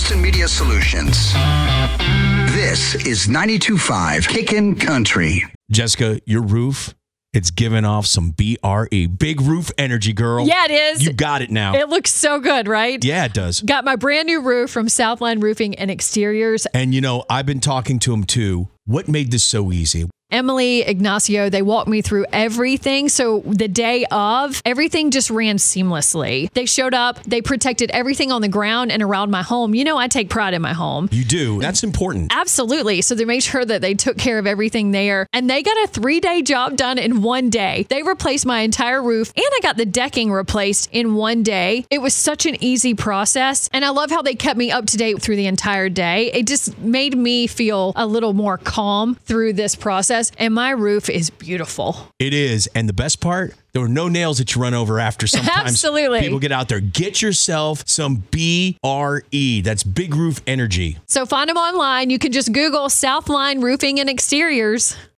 Wilson Media Solutions. This is 92.5 Kickin' Country. Jessica, your roof, it's giving off some BRE. Big roof energy, girl. Yeah, it is. You got it now. It looks so good, right? Yeah, it does. Got my brand new roof from Southline Roofing and Exteriors. And you know, I've been talking to him too. What made this so easy? Emily, Ignacio, they walked me through everything. So the day of, everything just ran seamlessly. They showed up, they protected everything on the ground and around my home. You know, I take pride in my home. You do. That's important. Absolutely. So they made sure that they took care of everything there. And they got a 3-day job done in 1 day. They replaced my entire roof and I got the decking replaced in 1 day. It was such an easy process. And I love how they kept me up to date through the entire day. It just made me feel a little more calm through this process. And my roof is beautiful. It is. And the best part, there were no nails that you run over after. Sometimes Absolutely. People get out there. Get yourself some BRE. That's Big Roof Energy. So find them online. You can just Google Southline Roofing and Exteriors.